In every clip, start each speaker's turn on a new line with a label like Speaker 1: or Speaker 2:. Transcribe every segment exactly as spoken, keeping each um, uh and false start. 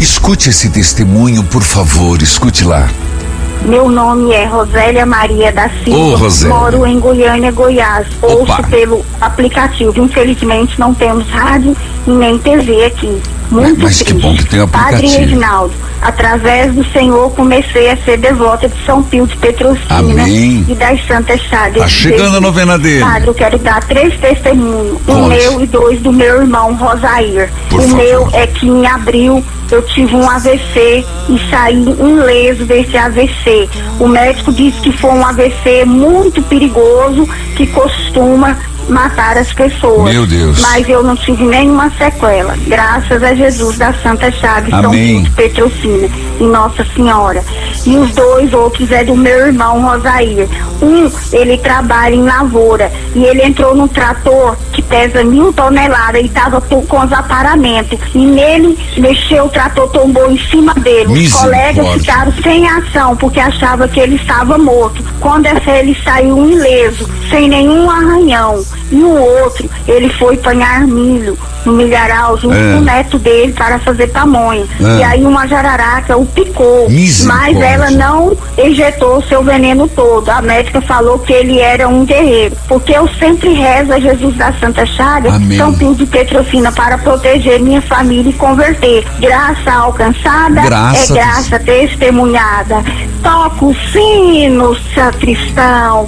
Speaker 1: Escute esse testemunho, por favor, escute lá.
Speaker 2: Meu nome é Rosélia Maria da Silva,
Speaker 1: Ô, Rosélia.
Speaker 2: Moro em Goiânia, Goiás.
Speaker 1: Opa.
Speaker 2: Ouço pelo aplicativo. Infelizmente não temos rádio e nem T V aqui. Muito
Speaker 1: Mas
Speaker 2: triste.
Speaker 1: que bom que tem o aplicativo.
Speaker 2: Padre Reginaldo, através do Senhor comecei a ser devota de São Pio de Petrocina.
Speaker 1: Amém.
Speaker 2: E das Santas Chagas.
Speaker 1: Tá chegando a novena dele.
Speaker 2: Padre, eu quero dar três testemunhos. Um
Speaker 1: Conte.
Speaker 2: meu e dois do meu irmão Rosair.
Speaker 1: Por
Speaker 2: o
Speaker 1: favor.
Speaker 2: meu é que em abril eu tive um A V C e saí ileso desse A V C. O médico disse que foi um A V C muito perigoso, que costuma matar as pessoas.
Speaker 1: Meu Deus.
Speaker 2: Mas eu não tive nenhuma sequela. Graças a Jesus da Santa Chagas, São
Speaker 1: Amém.
Speaker 2: Pio de Petrocina e Nossa Senhora. E os dois outros é do meu irmão Rosair. Um, ele trabalha em lavoura e ele entrou num trator que pesa mil toneladas e estava com os aparamentos. E nele mexeu, o trator tombou em cima dele. Os colegas ficaram sem ação porque achavam que ele estava morto. Quando ele saiu ileso, sem nenhum arranhão. E o outro, ele foi apanhar milho no milharal junto
Speaker 1: É.
Speaker 2: com o neto dele para fazer pamonha.
Speaker 1: É.
Speaker 2: E aí uma jararaca o picou, mas
Speaker 1: Misericórdia.
Speaker 2: ela não ejetou o seu veneno todo. A médica falou que ele era um guerreiro, porque eu sempre rezo a Jesus da Santa Chagas,
Speaker 1: Amém.
Speaker 2: São Pio de Petrocina, para proteger minha família e converter. Graça alcançada
Speaker 1: Graça
Speaker 2: é graça testemunhada. Toca o sino, sacristão.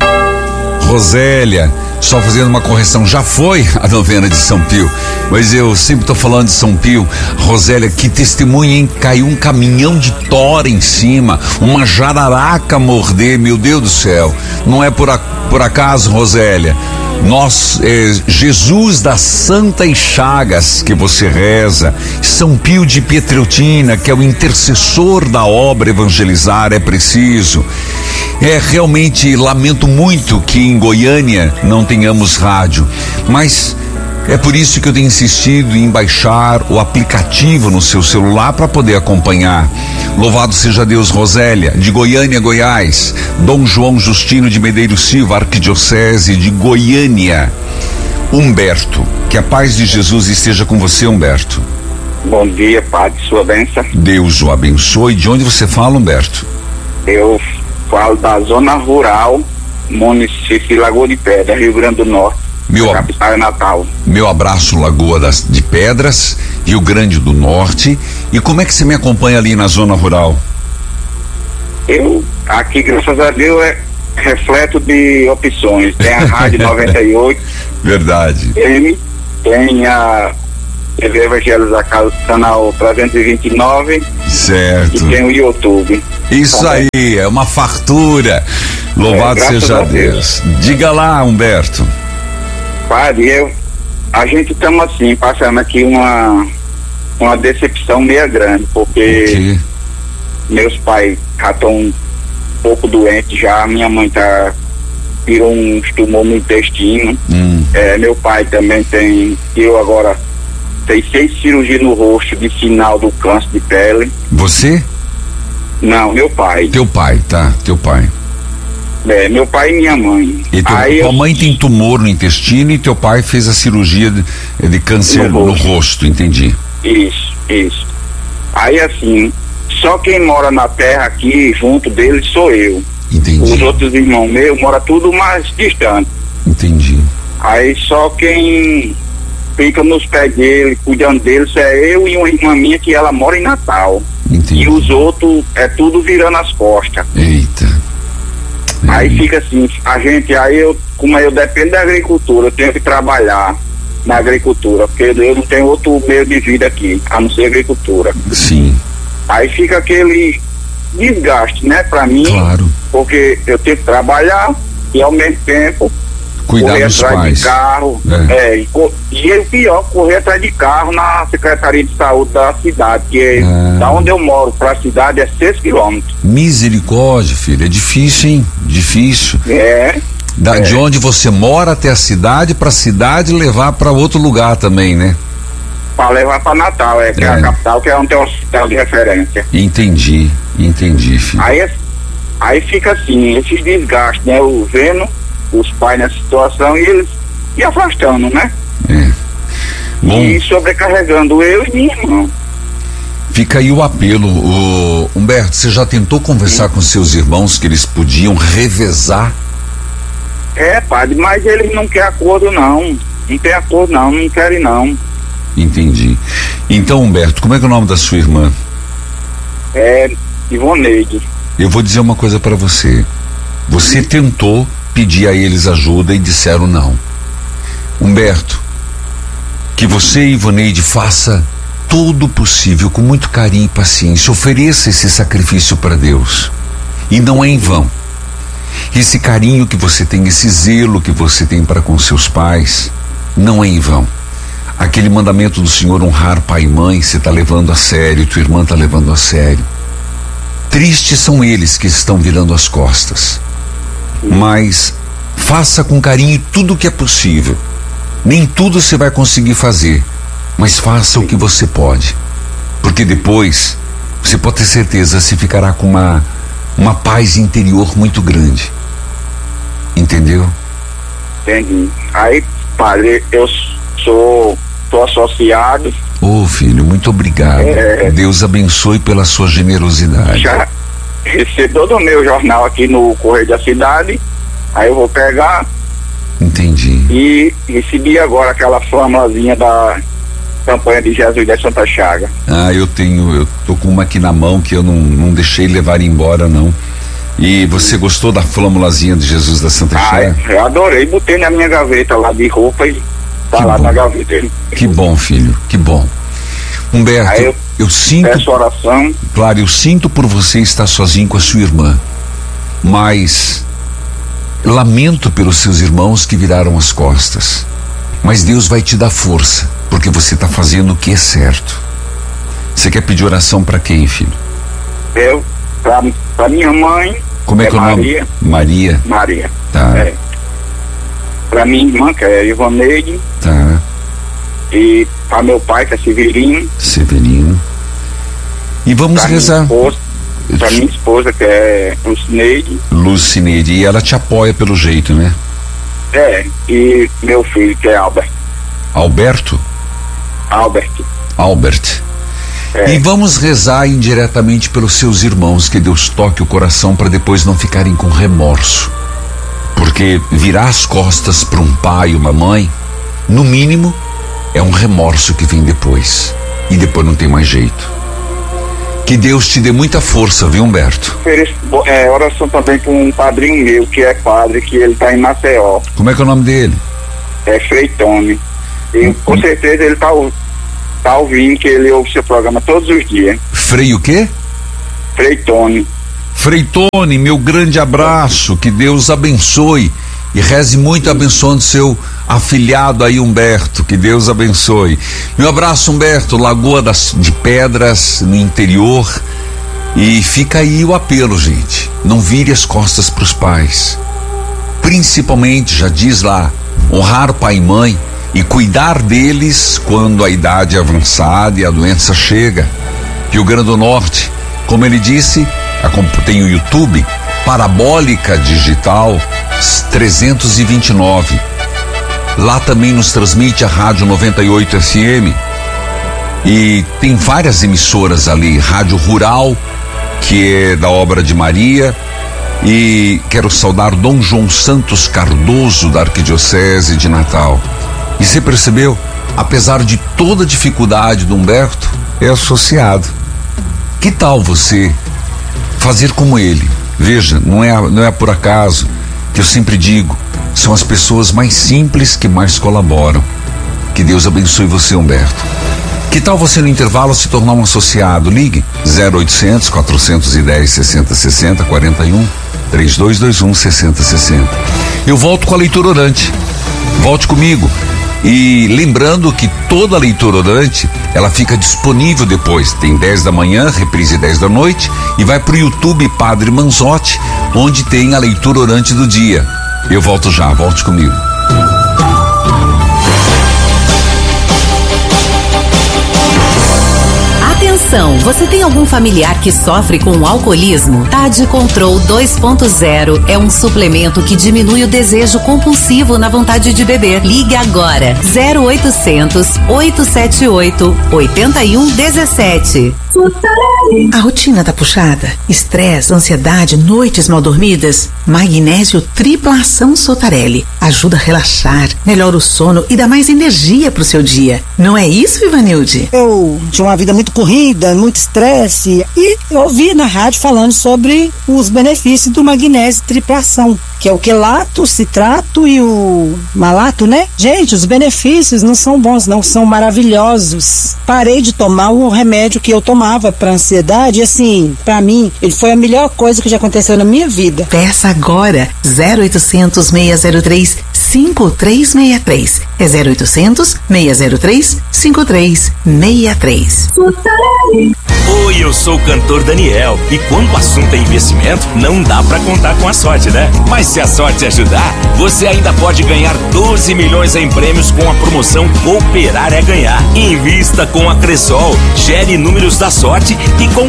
Speaker 1: Rosélia, só fazendo uma correção, já foi a novena de São Pio, mas eu sempre tô falando de São Pio. Rosélia, que testemunha, hein? Caiu um caminhão de tora em cima, uma jararaca morder, meu Deus do céu. Não é por, a, por acaso, Rosélia. Nós, é, Jesus das Santas Chagas que você reza, São Pio de Pietreutina, que é o intercessor da obra Evangelizar é Preciso. É, realmente lamento muito que em Goiânia não tenhamos rádio, mas é por isso que eu tenho insistido em baixar o aplicativo no seu celular para poder acompanhar. Louvado seja Deus. Rosélia, de Goiânia, Goiás. Dom João Justino de Medeiros Silva, Arquidiocese de Goiânia. Humberto, que a paz de Jesus esteja com você, Humberto.
Speaker 3: Bom dia, Padre, sua bênção.
Speaker 1: Deus o abençoe. De onde você fala, Humberto?
Speaker 3: Eu falo da zona rural, município de Lagoa de Pedra, Rio Grande do Norte.
Speaker 1: Meu,
Speaker 3: capital é Natal.
Speaker 1: Meu abraço, Lagoa das, de Pedras, Rio Grande do Norte. E como é que você me acompanha ali na zona rural?
Speaker 3: Eu, aqui, graças a Deus, é refleto de opções. Tem a Rádio noventa e oito.
Speaker 1: Verdade.
Speaker 3: Tem, tem a T V Evangelizar, canal trezentos e vinte e nove.
Speaker 1: Certo.
Speaker 3: E tem o YouTube.
Speaker 1: Isso
Speaker 3: Tá
Speaker 1: aí, é uma fartura. Louvado
Speaker 3: É,
Speaker 1: seja
Speaker 3: a
Speaker 1: Deus.
Speaker 3: Deus.
Speaker 1: Diga lá, Humberto.
Speaker 3: Padre, eu, a gente estamos assim, passando aqui uma, uma decepção meio grande, porque meus pais já estão um pouco doentes já, minha mãe tá, virou um tumor no intestino,
Speaker 1: hum.
Speaker 3: é, meu pai também tem, eu agora tenho seis cirurgias no rosto de sinal do câncer de pele.
Speaker 1: Você?
Speaker 3: Não, meu pai.
Speaker 1: Teu pai, tá, teu pai.
Speaker 3: É, meu pai e minha mãe.
Speaker 1: E teu,
Speaker 3: Aí
Speaker 1: tua
Speaker 3: eu,
Speaker 1: mãe tem tumor no intestino e teu pai fez a cirurgia de, de câncer no
Speaker 3: No
Speaker 1: rosto.
Speaker 3: rosto.
Speaker 1: no rosto, entendi.
Speaker 3: Isso, isso. Aí assim, só quem mora na terra aqui, junto dele, sou eu.
Speaker 1: Entendi.
Speaker 3: Os outros irmãos meus moram tudo mais distante.
Speaker 1: Entendi.
Speaker 3: Aí só quem fica nos pés dele, cuidando dele, é eu e uma irmã minha que ela mora em Natal.
Speaker 1: Entendi.
Speaker 3: E os outros é tudo virando as costas.
Speaker 1: Eita.
Speaker 3: Aí
Speaker 1: Eita.
Speaker 3: fica assim, a gente, aí eu, como eu dependo da agricultura, eu tenho que trabalhar na agricultura, porque eu não tenho outro meio de vida aqui, a não ser agricultura.
Speaker 1: Sim.
Speaker 3: Aí fica aquele desgaste, né, pra mim,
Speaker 1: Claro.
Speaker 3: porque eu tenho que trabalhar e ao mesmo tempo
Speaker 1: Cuidar
Speaker 3: correr
Speaker 1: dos
Speaker 3: atrás
Speaker 1: pais.
Speaker 3: de carro,
Speaker 1: É.
Speaker 3: é, e, co- e o pior, correr atrás de carro na Secretaria de Saúde da cidade, que é,
Speaker 1: É.
Speaker 3: da onde eu moro para a cidade é seis quilômetros.
Speaker 1: Misericórdia, filho, é difícil, hein? Difícil.
Speaker 3: É,
Speaker 1: Da,
Speaker 3: É.
Speaker 1: De onde você mora até a cidade, pra cidade levar pra outro lugar também, né?
Speaker 3: para levar para Natal, é, que é.
Speaker 1: É.
Speaker 3: a capital, que é onde tem um hospital de referência.
Speaker 1: Entendi, entendi, filho.
Speaker 3: Aí, aí fica assim, esses desgastes, né? Eu vendo os pais nessa situação e eles se afastando, né?
Speaker 1: É. Bom,
Speaker 3: E sobrecarregando eu e minha irmã.
Speaker 1: Fica aí o apelo. O Humberto, você já tentou conversar com seus irmãos que eles podiam revezar?
Speaker 3: É, padre, mas eles não querem acordo não. Não tem acordo não, não querem não.
Speaker 1: Entendi. Então, Humberto, como é que é o nome da sua irmã?
Speaker 3: É Ivoneide.
Speaker 1: Eu vou dizer uma coisa para você. Você tentou pedir a eles ajuda e disseram não. Humberto, que você e Ivoneide faça todo o possível, com muito carinho e paciência, ofereça esse sacrifício para Deus. E não é em vão. Esse carinho que você tem, esse zelo que você tem para com seus pais, não é em vão. Aquele mandamento do Senhor, honrar pai e mãe, você está levando a sério, tua irmã está levando a sério. Tristes são eles que estão virando as costas. Mas faça com carinho tudo o que é possível. Nem tudo você vai conseguir fazer, mas faça o que você pode. Porque depois, você pode ter certeza, você ficará com uma, uma paz interior muito grande. Entendeu?
Speaker 3: Entendi. Aí, padre, eu sou, sou associado.
Speaker 1: Ô oh, filho, muito obrigado. É, Deus abençoe pela sua generosidade.
Speaker 3: Já recebi todo o meu jornal aqui no Correio da Cidade. Aí eu vou pegar.
Speaker 1: Entendi.
Speaker 3: E recebi agora aquela flâmulazinha da campanha de Jesus da Santa Chaga.
Speaker 1: Ah, eu tenho, eu tô com uma aqui na mão que eu não, não deixei levar embora, não. E você gostou da flâmulazinha de Jesus da Santa
Speaker 3: ah,
Speaker 1: Chaga?
Speaker 3: Eu adorei, botei na minha gaveta lá de roupa e tá que lá bom. Na gaveta.
Speaker 1: Que bom, filho, que bom. Humberto,
Speaker 3: Aí eu,
Speaker 1: eu sinto.
Speaker 3: Peço oração.
Speaker 1: Claro, eu sinto por você estar sozinho com a sua irmã, mas lamento pelos seus irmãos que viraram as costas. Mas Deus vai te dar força, porque você está fazendo o que é certo. Você quer pedir oração para quem, filho?
Speaker 3: Eu, pra, pra minha mãe.
Speaker 1: Como é, é que é o nome?
Speaker 3: Maria.
Speaker 1: Maria.
Speaker 3: Maria.
Speaker 1: Tá.
Speaker 3: É. Pra minha irmã, que é Ivoneide.
Speaker 1: Tá.
Speaker 3: E pra meu pai, que é Severino.
Speaker 1: Severino. E vamos
Speaker 3: pra
Speaker 1: rezar.
Speaker 3: Minha esposa, pra minha esposa, que é Lucineide.
Speaker 1: Lucineide. E ela te apoia pelo jeito, né?
Speaker 3: É. E meu filho, que é Albert.
Speaker 1: Alberto?
Speaker 3: Albert.
Speaker 1: Albert.
Speaker 3: É.
Speaker 1: E vamos rezar indiretamente pelos seus irmãos, que Deus toque o coração para depois não ficarem com remorso. Porque virar as costas para um pai e uma mãe, no mínimo, é um remorso que vem depois. E depois não tem mais jeito. Que Deus te dê muita força, viu, Humberto?
Speaker 3: É, oração também com um padrinho meu, que é padre, que ele tá em Maceió.
Speaker 1: Como é que é o nome dele?
Speaker 3: É Freitone. E hum. com certeza ele tá, tá ouvindo, que ele ouve seu programa todos os dias.
Speaker 1: Frei o quê?
Speaker 3: Freitone.
Speaker 1: Freitone, meu grande abraço, que Deus abençoe e reze muito abençoando seu afilhado aí, Humberto, que Deus abençoe. Meu abraço, Humberto, Lagoa das, de Pedras, no interior, e fica aí o apelo, gente, não vire as costas para os pais, principalmente, já diz lá, honrar pai e mãe e cuidar deles quando a idade é avançada e a doença chega. Rio Grande do Norte, como ele disse, tem o YouTube, Parabólica Digital trezentos e vinte e nove. Lá também nos transmite a Rádio noventa e oito F M. E tem várias emissoras ali, Rádio Rural, que é da obra de Maria. E quero saudar Dom João Santos Cardoso, da Arquidiocese de Natal. E você percebeu? Apesar de toda a dificuldade do Humberto, é associado. Que tal você fazer como ele? Veja, não é, não é por acaso que eu sempre digo, são as pessoas mais simples que mais colaboram. Que Deus abençoe você, Humberto. Que tal você no intervalo se tornar um associado? Ligue zero oitocentos, quatrocentos e dez, sessenta sessenta, quarenta e um, três dois dois um, sessenta sessenta. Eu volto com a leitura orante. Volte comigo. E lembrando que toda a leitura orante, ela fica disponível depois. Tem dez da manhã, reprise dez da noite, e vai pro YouTube Padre Manzotti, onde tem a leitura orante do dia. Eu volto já, volte comigo.
Speaker 4: Atenção! Atenção, você tem algum familiar que sofre com alcoolismo? Tade Control dois ponto zero é um suplemento que diminui o desejo compulsivo na vontade de beber. Ligue agora, zero oitocentos, oitocentos e setenta e oito, oitenta e um dezessete.
Speaker 5: A rotina tá puxada? Estresse, ansiedade, noites mal dormidas? Magnésio Tripla Ação Sotarelli ajuda a relaxar, melhora o sono e dá mais energia pro seu dia. Não é isso, Ivanilde?
Speaker 6: Eu tinha uma vida muito corrida, muito estresse, e eu ouvi na rádio falando sobre os benefícios do magnésio Tripla Ação, que é o quelato, citrato e o malato, né? Gente, os benefícios não são bons, não, são maravilhosos. Parei de tomar o remédio que eu tomava para ansiedade e, assim, para mim, ele foi a melhor coisa que já aconteceu na minha vida.
Speaker 5: Peça agora, zero oitocentos, seis zero três, cinco três seis três. É zero oitocentos, seis zero três, cinco três seis três.
Speaker 7: Oi, eu sou o cantor Daniel, e quando o assunto é investimento, não dá pra contar com a sorte, né? Mas se a sorte ajudar, você ainda pode ganhar doze milhões em prêmios com a promoção Cooperar é Ganhar. Invista com a Cressol, gere números da sorte e com